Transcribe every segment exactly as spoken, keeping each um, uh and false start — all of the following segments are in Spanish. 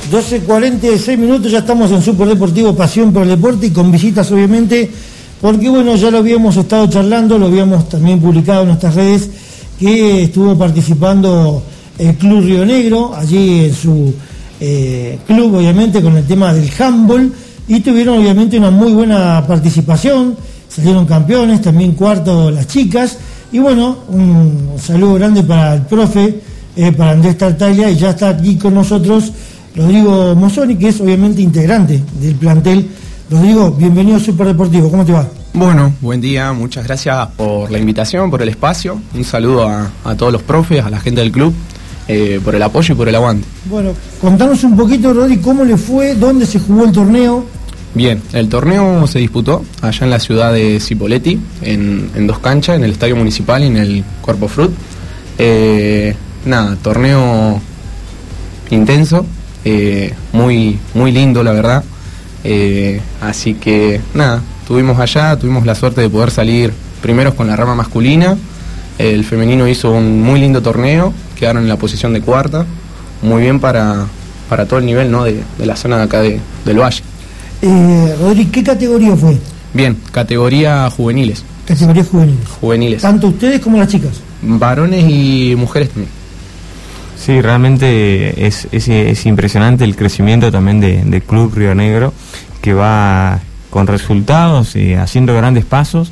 doce cuarenta y seis minutos, ya estamos en Super Deportivo Pasión por el Deporte y con visitas obviamente, porque bueno, ya lo habíamos estado charlando, lo habíamos también publicado en nuestras redes, que estuvo participando el Club Río Negro, allí en su eh, club obviamente con el tema del handball, y tuvieron obviamente una muy buena participación, salieron campeones, también cuarto las chicas, y bueno, un saludo grande para el profe, eh, para Andrés Tartaglia, y ya está aquí con nosotros Rodrigo Mozzoni, que es obviamente integrante del plantel. Rodrigo, bienvenido a Super Deportivo, ¿cómo te va? Bueno, buen día, muchas gracias por la invitación, por el espacio, un saludo a, a todos los profes, a la gente del club, eh, por el apoyo y por el aguante. Bueno, contanos un poquito, Rodri, cómo le fue, dónde se jugó el torneo. Bien, el torneo se disputó allá en la ciudad de Cipolletti, en, en dos canchas, en el Estadio Municipal y en el Cuerpo Fruit. Eh, nada, torneo intenso. Eh, muy muy lindo la verdad, eh, así que nada, estuvimos allá, tuvimos la suerte de poder salir primeros con la rama masculina, el femenino hizo un muy lindo torneo, quedaron en la posición de cuarta, muy bien para, para todo el nivel, ¿no? de, de la zona de acá de, del Valle. eh, Rodri, ¿qué categoría fue? Bien, categoría juveniles. Categoría juveniles. Juveniles. Tanto ustedes como las chicas. Varones y mujeres también. Sí, realmente es, es, es impresionante el crecimiento también de, de Club Río Negro, que va con resultados, eh, haciendo grandes pasos.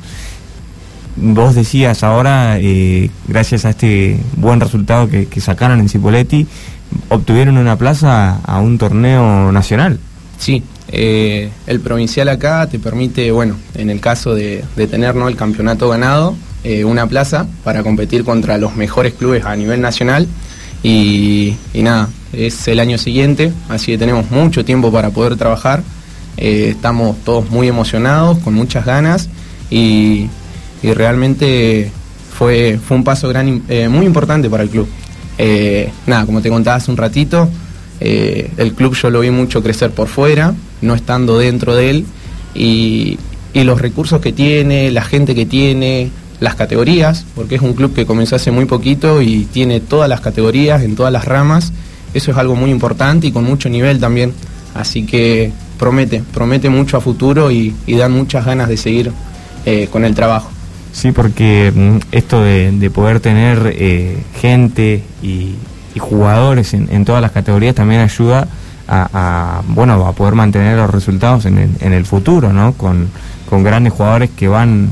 Vos decías ahora, eh, gracias a este buen resultado que, que sacaron en Cipolletti, obtuvieron una plaza a un torneo nacional. Sí, eh, el provincial acá te permite, bueno, en el caso de, de tener, ¿no?, el campeonato ganado, eh, una plaza para competir contra los mejores clubes a nivel nacional. Y, y nada, es el año siguiente, así que tenemos mucho tiempo para poder trabajar, eh, estamos todos muy emocionados, con muchas ganas, y, y realmente fue, fue un paso gran, eh, muy importante para el club. Eh, nada, como te contaba hace un ratito, eh, el club yo lo vi mucho crecer por fuera, no estando dentro de él, y, y los recursos que tiene, la gente que tiene, las categorías, porque es un club que comenzó hace muy poquito y tiene todas las categorías en todas las ramas, eso es algo muy importante y con mucho nivel también, así que promete, promete mucho a futuro y, y dan muchas ganas de seguir eh, con el trabajo. Sí, porque esto de, de poder tener eh, gente y, y jugadores en, en todas las categorías también ayuda a, a bueno a poder mantener los resultados en el, en el futuro, ¿no? Con, con grandes jugadores que van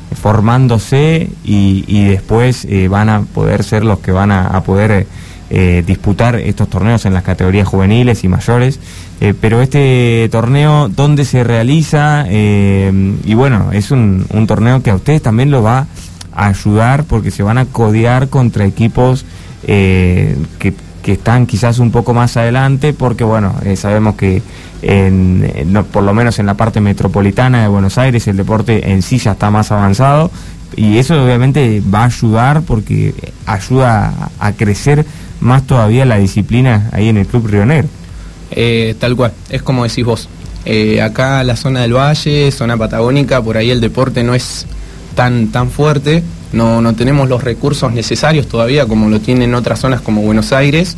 formándose y, y después eh, van a poder ser los que van a, a poder eh, disputar estos torneos en las categorías juveniles y mayores, eh, pero este torneo, ¿dónde se realiza? Eh, y bueno, es un, un torneo que a ustedes también lo va a ayudar porque se van a codear contra equipos eh, que, que están quizás un poco más adelante, porque bueno, eh, sabemos que En, en, no, por lo menos en la parte metropolitana de Buenos Aires el deporte en sí ya está más avanzado y eso obviamente va a ayudar porque ayuda a, a crecer más todavía la disciplina ahí en el Club Río Negro. Eh, tal cual, es como decís vos, eh, acá la zona del Valle, zona patagónica, por ahí el deporte no es tan, tan fuerte, no, no tenemos los recursos necesarios todavía como lo tienen otras zonas como Buenos Aires,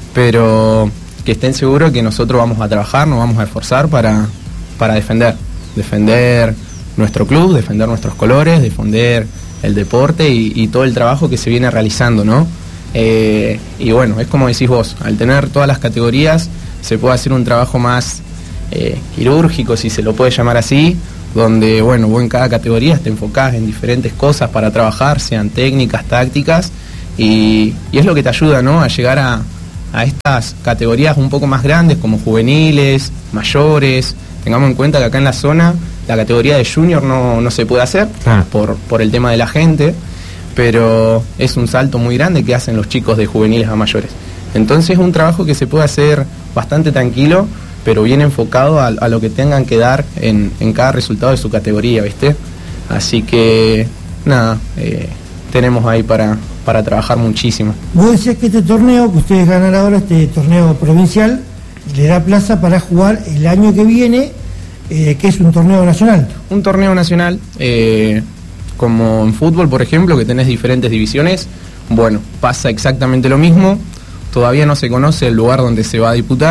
pero que estén seguros que nosotros vamos a trabajar, nos vamos a esforzar para, para defender, defender nuestro club, defender nuestros colores, defender el deporte y, y todo el trabajo que se viene realizando, ¿no? Eh, y bueno, es como decís vos, al tener todas las categorías se puede hacer un trabajo más eh, quirúrgico, si se lo puede llamar así, donde, bueno, vos en cada categoría te enfocás en diferentes cosas para trabajar, sean técnicas, tácticas, y, y es lo que te ayuda, ¿no?, a llegar a a estas categorías un poco más grandes como juveniles, mayores. Tengamos en cuenta que acá en la zona la categoría de junior no, no se puede hacer ah. por, por el tema de la gente, pero es un salto muy grande que hacen los chicos de juveniles a mayores. Entonces es un trabajo que se puede hacer bastante tranquilo, pero bien enfocado a, a lo que tengan que dar en, en cada resultado de su categoría, ¿viste? Así que nada, eh, tenemos ahí para... para trabajar muchísimo. Vos decías que este torneo, que ustedes ganan ahora, este torneo provincial, le da plaza para jugar el año que viene, eh, que es un torneo nacional. Un torneo nacional, eh, como en fútbol, por ejemplo, que tenés diferentes divisiones, bueno, pasa exactamente lo mismo, todavía no se conoce el lugar donde se va a disputar,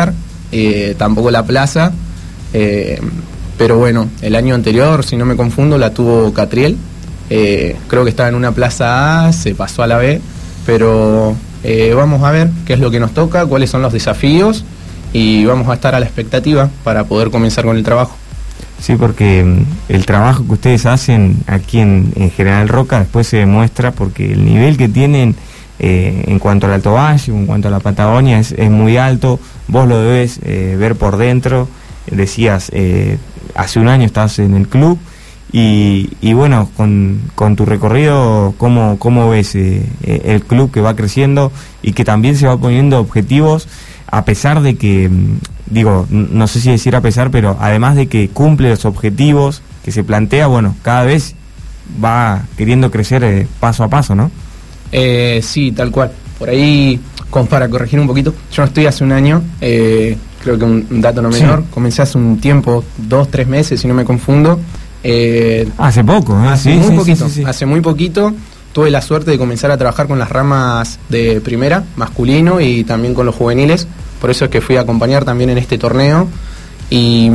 eh, tampoco la plaza, eh, pero bueno, el año anterior, si no me confundo, la tuvo Catriel, eh, creo que estaba en una plaza A, se pasó a la B, pero eh, vamos a ver qué es lo que nos toca, cuáles son los desafíos, y vamos a estar a la expectativa para poder comenzar con el trabajo. Sí, porque el trabajo que ustedes hacen aquí en, en General Roca después se demuestra, porque el nivel que tienen eh, en cuanto al Alto Valle, en cuanto a la Patagonia, es, es muy alto. Vos lo debes eh, ver por dentro. Decías, eh, hace un año estabas en el club y, y bueno, con, con tu recorrido, ¿cómo, cómo ves eh, el club que va creciendo y que también se va poniendo objetivos, a pesar de que, digo, no sé si decir a pesar, pero además de que cumple los objetivos que se plantea, bueno, cada vez va queriendo crecer eh, paso a paso, ¿no? Eh, sí, tal cual. Por ahí, como para corregir un poquito, yo no estoy hace un año, eh, creo que un, un dato no menor, sí. Comencé hace un tiempo, dos, tres meses, si no me confundo. Eh, hace poco, ¿eh? Hace sí, muy sí, poquito, sí, sí, sí. hace muy poquito. Tuve la suerte de comenzar a trabajar con las ramas de primera, masculino, y también con los juveniles. Por eso es que fui a acompañar también en este torneo. Y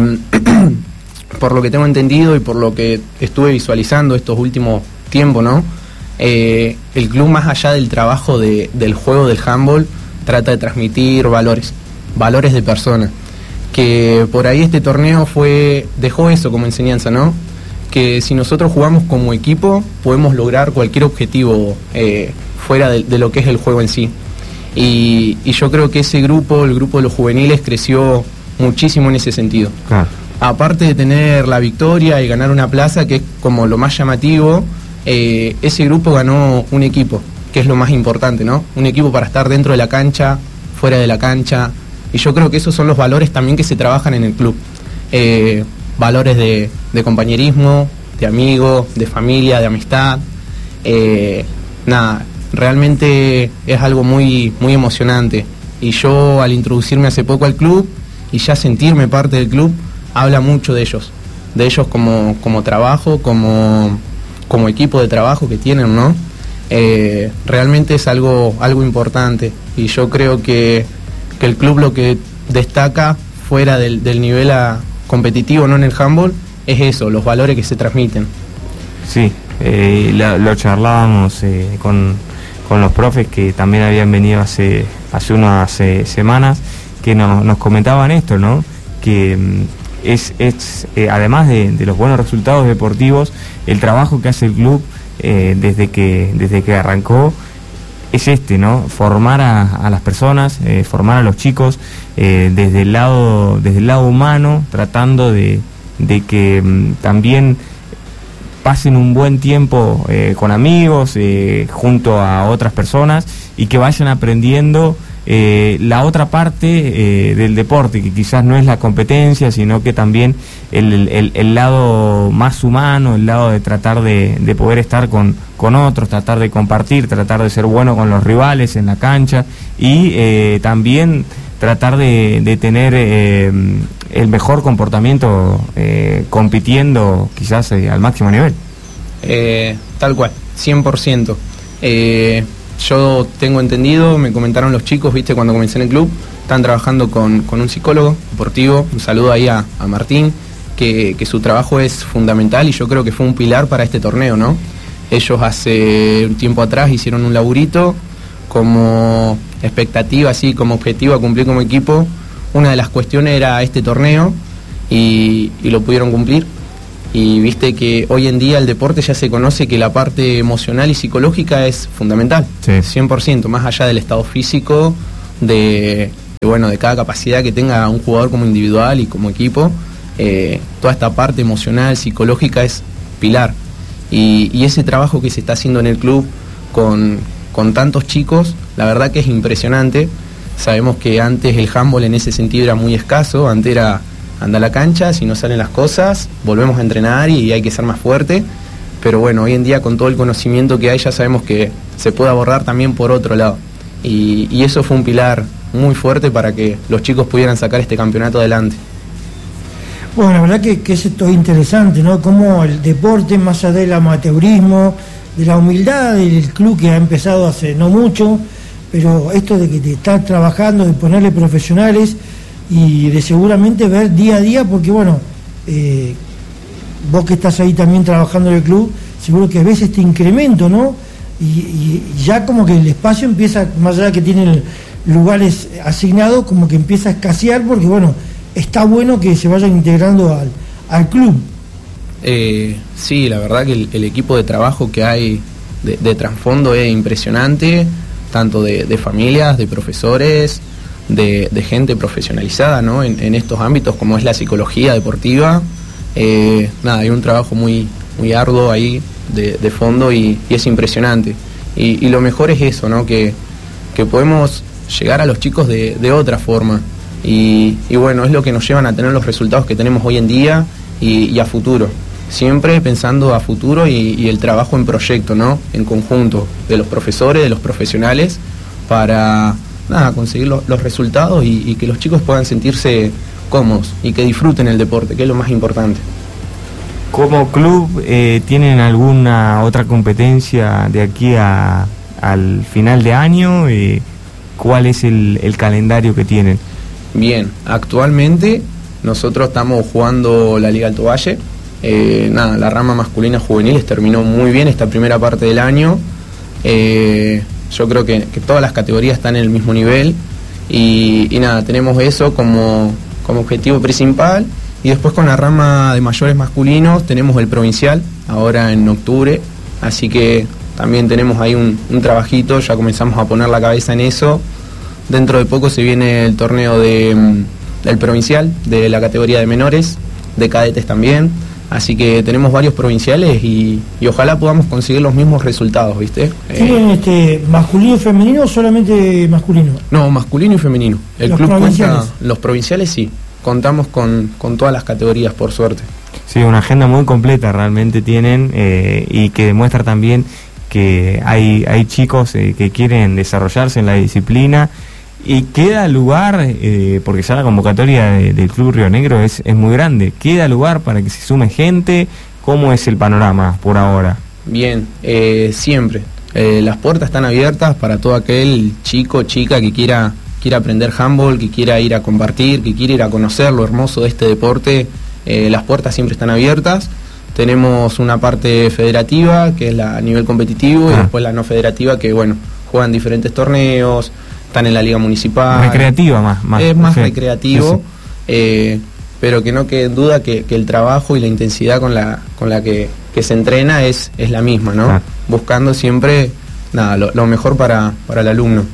por lo que tengo entendido y por lo que estuve visualizando estos últimos tiempos, ¿no? Eh, el club, más allá del trabajo de, del juego del handball, trata de transmitir valores, valores de persona. Que por ahí este torneo fue dejó eso como enseñanza, ¿no? Que si nosotros jugamos como equipo podemos lograr cualquier objetivo eh, fuera de, de lo que es el juego en sí. Y, y yo creo que ese grupo, el grupo de los juveniles, creció muchísimo en ese sentido. Claro. Aparte de tener la victoria y ganar una plaza, que es como lo más llamativo, eh, ese grupo ganó un equipo, que es lo más importante, ¿no? Un equipo para estar dentro de la cancha, fuera de la cancha. Y yo creo que esos son los valores también que se trabajan en el club. Eh, valores de, de compañerismo, de amigo, de familia, de amistad. Eh, nada, realmente es algo muy, muy emocionante. Y yo, al introducirme hace poco al club y ya sentirme parte del club, habla mucho de ellos. De ellos como, como trabajo, como, como equipo de trabajo que tienen, ¿no? Eh, realmente es algo, algo importante. Y yo creo que, que el club lo que destaca fuera del, del nivel a, competitivo, no en el handball, es eso, los valores que se transmiten. Sí, eh, lo, lo charlábamos eh, con, con los profes que también habían venido hace, hace unas eh, semanas, que no, nos comentaban esto, ¿no? Que mm, es, es eh, además de, de los buenos resultados deportivos, el trabajo que hace el club eh, desde que desde que arrancó es este, ¿no? Formar a, a las personas, eh, formar a los chicos eh, desde el lado desde el lado humano, tratando de, de que mm, también pasen un buen tiempo eh, con amigos, eh, junto a otras personas, y que vayan aprendiendo eh, la otra parte eh, del deporte, que quizás no es la competencia, sino que también el, el, el lado más humano, el lado de tratar de, de poder estar con, con otros, tratar de compartir, tratar de ser bueno con los rivales en la cancha, y eh, también tratar de, de tener eh, el mejor comportamiento eh, compitiendo quizás eh, al máximo nivel. Eh, tal cual, cien por ciento. Eh, yo tengo entendido, me comentaron los chicos, viste, cuando comencé en el club, están trabajando con, con un psicólogo deportivo, un saludo ahí a, a Martín, que, que su trabajo es fundamental y yo creo que fue un pilar para este torneo, ¿no? Ellos hace un tiempo atrás hicieron un laburito como expectativa, así como objetivo a cumplir como equipo. Una de las cuestiones era este torneo y, y lo pudieron cumplir. Y viste que hoy en día el deporte ya se conoce que la parte emocional y psicológica es fundamental, sí. cien por ciento, más allá del estado físico, de, de, bueno, de cada capacidad que tenga un jugador como individual y como equipo. Eh, toda esta parte emocional, psicológica es pilar. Y, y ese trabajo que se está haciendo en el club con, con tantos chicos, la verdad que es impresionante. Sabemos que antes el handball en ese sentido era muy escaso, antes era anda a la cancha, si no salen las cosas, volvemos a entrenar y hay que ser más fuerte. Pero bueno, hoy en día con todo el conocimiento que hay ya sabemos que se puede abordar también por otro lado. Y, y eso fue un pilar muy fuerte para que los chicos pudieran sacar este campeonato adelante. Bueno, la verdad que, que es esto interesante, ¿no? Cómo el deporte, más allá del amateurismo, de la humildad del club que ha empezado hace no mucho, pero esto de que te están trabajando, de ponerle profesionales, y de seguramente ver día a día, porque bueno, eh, vos que estás ahí también trabajando en el club, seguro que ves este incremento, ¿no? Y, y ya como que el espacio empieza, más allá de que tienen lugares asignados, como que empieza a escasear, porque bueno, está bueno que se vayan integrando al, al club. Eh, sí, la verdad que el, el equipo de trabajo que hay de, de trasfondo es impresionante, tanto de, de familias, de profesores, de, de gente profesionalizada, ¿no? en, en estos ámbitos como es la psicología deportiva. Eh, nada, hay un trabajo muy, muy arduo ahí de, de fondo y, y es impresionante. Y, y lo mejor es eso, ¿no? que, que podemos llegar a los chicos de, de otra forma. Y, y bueno, es lo que nos llevan a tener los resultados que tenemos hoy en día y, y a futuro. Siempre pensando a futuro y, y el trabajo en proyecto, ¿no? En conjunto, de los profesores, de los profesionales, para nada, conseguir lo, los resultados y, y que los chicos puedan sentirse cómodos y que disfruten el deporte, que es lo más importante. Como club, eh, ¿tienen alguna otra competencia de aquí a, al final de año? Eh, ¿Cuál es el, el calendario que tienen? Bien, actualmente nosotros estamos jugando la Liga Alto Valle. Eh, nada, la rama masculina juveniles terminó muy bien esta primera parte del año. Eh, yo creo que, que todas las categorías están en el mismo nivel y, y nada, tenemos eso como, como objetivo principal. Y después con la rama de mayores masculinos tenemos el provincial, ahora en octubre, así que también tenemos ahí un, un trabajito, ya comenzamos a poner la cabeza en eso. Dentro de poco se viene el torneo de, del provincial, de la categoría de menores, de cadetes también. Así que tenemos varios provinciales y, y ojalá podamos conseguir los mismos resultados, ¿viste? ¿Tienen eh, este, masculino y femenino o solamente masculino? No, masculino y femenino. El los club provinciales. cuenta, los provinciales sí, contamos con, con todas las categorías, por suerte. Sí, una agenda muy completa realmente tienen eh, y que demuestra también que hay, hay chicos eh, que quieren desarrollarse en la disciplina. Y queda lugar, eh, porque ya la convocatoria de, del Club Río Negro es, es muy grande, queda lugar para que se sume gente. ¿Cómo es el panorama por ahora? Bien, eh, siempre. Eh, las puertas están abiertas para todo aquel chico, chica que quiera, quiera aprender handball, que quiera ir a compartir, que quiera ir a conocer lo hermoso de este deporte. Eh, las puertas siempre están abiertas. Tenemos una parte federativa, que es la a nivel competitivo, ah. y después la no federativa, que bueno, juegan diferentes torneos, están en la liga municipal. Recreativa más. más es más sí. recreativo, sí, sí. Eh, pero que no quede en duda que, que el trabajo y la intensidad con la con la que, que se entrena es, es la misma, ¿no? Ah. Buscando siempre nada lo, lo mejor para, para el alumno.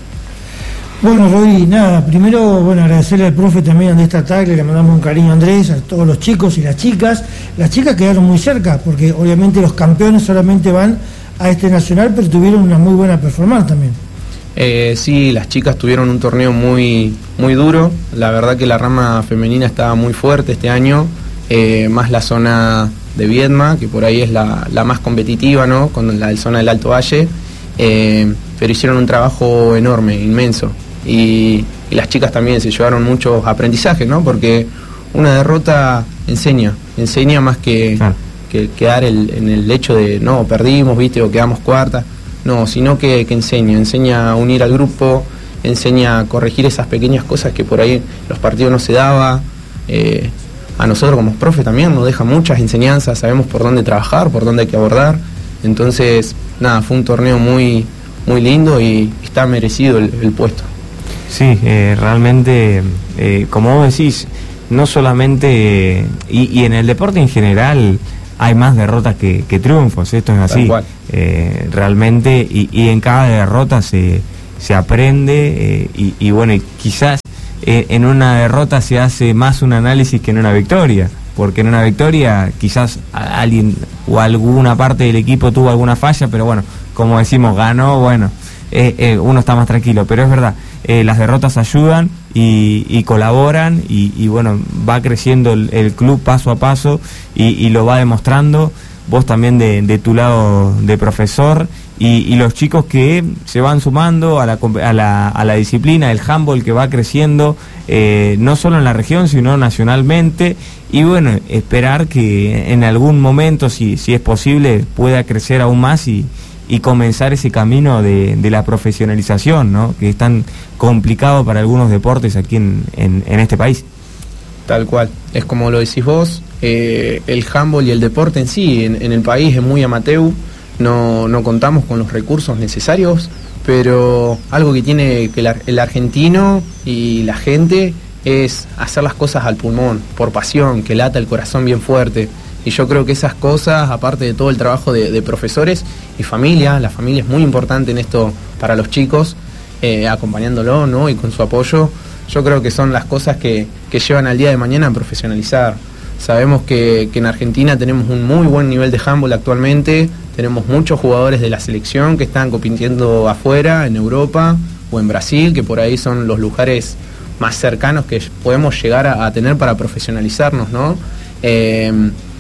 Bueno, Rodri, nada, primero, bueno, agradecerle al profe también de esta tarde, le mandamos un cariño a Andrés, a todos los chicos y las chicas. Las chicas quedaron muy cerca, porque obviamente los campeones solamente van a este nacional, pero tuvieron una muy buena performance también. Eh, sí, las chicas tuvieron un torneo muy, muy duro. La verdad que la rama femenina estaba muy fuerte este año, eh, más la zona de Viedma, que por ahí es la, la más competitiva, ¿no? Con la zona del Alto Valle, eh, pero hicieron un trabajo enorme, inmenso. Y, y las chicas también se llevaron muchos aprendizajes, ¿no? Porque una derrota enseña, enseña más que, claro. que quedar el, en el hecho de no, perdimos, viste, o quedamos cuarta. No, sino que, que enseña, enseña a unir al grupo, enseña a corregir esas pequeñas cosas que por ahí los partidos no se daba. Eh, a nosotros como profe también nos deja muchas enseñanzas, sabemos por dónde trabajar, por dónde hay que abordar. Entonces, nada, fue un torneo muy, muy lindo y está merecido el, el puesto. Sí, eh, realmente, eh, como vos decís, no solamente, eh, y, y en el deporte en general, hay más derrotas que, que triunfos, esto es así, eh, realmente, y, y en cada derrota se, se aprende, eh, y, y bueno, y quizás eh, en una derrota se hace más un análisis que en una victoria, porque en una victoria quizás alguien o alguna parte del equipo tuvo alguna falla, pero bueno, como decimos, ganó, bueno, eh, eh, uno está más tranquilo, pero es verdad, eh, las derrotas ayudan y, y colaboran y, y bueno, va creciendo el, el club paso a paso y, y lo va demostrando, vos también de, de tu lado de profesor y, y los chicos que se van sumando a la, a la, a la disciplina, el handball que va creciendo, eh, no solo en la región sino nacionalmente, y bueno, esperar que en algún momento, si, si es posible, pueda crecer aún más y y comenzar ese camino de, de la profesionalización, ¿no? Que es tan complicado para algunos deportes aquí en, en, en este país. Tal cual, es como lo decís vos, eh, el handball y el deporte en sí, en, en el país es muy amateur, no, no contamos con los recursos necesarios, pero algo que tiene que el, el argentino y la gente es hacer las cosas al pulmón, por pasión, que lata el corazón bien fuerte. Y yo creo que esas cosas, aparte de todo el trabajo de, de profesores y familia, la familia es muy importante en esto para los chicos, eh, acompañándolo, ¿no? Y con su apoyo, yo creo que son las cosas que, que llevan al día de mañana a profesionalizar. Sabemos que, que en Argentina tenemos un muy buen nivel de handball actualmente, tenemos muchos jugadores de la selección que están compitiendo afuera, en Europa o en Brasil, que por ahí son los lugares más cercanos que podemos llegar a, a tener para profesionalizarnos, ¿no? Eh,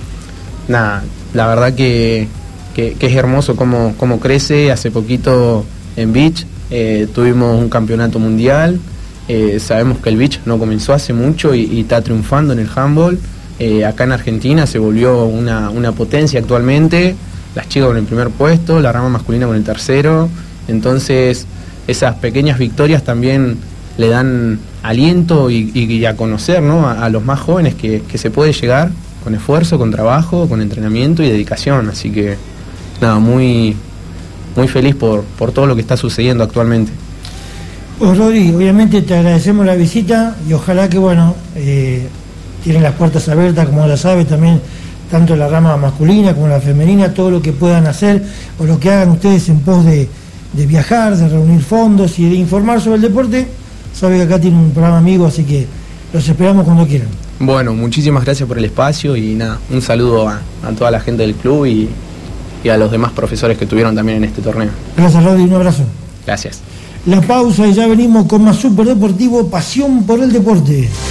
nada, la verdad que, que, que es hermoso cómo, cómo crece. Hace poquito en beach eh, tuvimos un campeonato mundial. Eh, sabemos que el beach no comenzó hace mucho y, y está triunfando en el handball. Eh, acá en Argentina se volvió una, una potencia actualmente. Las chicas con el primer puesto, la rama masculina con el tercero. Entonces esas pequeñas victorias también le dan aliento y, y, y a conocer, ¿no? a, a los más jóvenes que, que se puede llegar con esfuerzo, con trabajo, con entrenamiento y dedicación. Así que nada, muy, muy feliz por, por todo lo que está sucediendo actualmente. Pues Rodri, obviamente te agradecemos la visita y ojalá que, bueno, eh, tienen las puertas abiertas, como ya sabes, también tanto la rama masculina como la femenina, todo lo que puedan hacer o lo que hagan ustedes en pos de, de viajar, de reunir fondos y de informar sobre el deporte. Sabe que acá tiene un programa amigo, así que los esperamos cuando quieran. Bueno, muchísimas gracias por el espacio y nada, un saludo a, a toda la gente del club y, y a los demás profesores que tuvieron también en este torneo. Gracias, Rodri, un abrazo. Gracias. La pausa y ya venimos con más Superdeportivo, pasión por el deporte.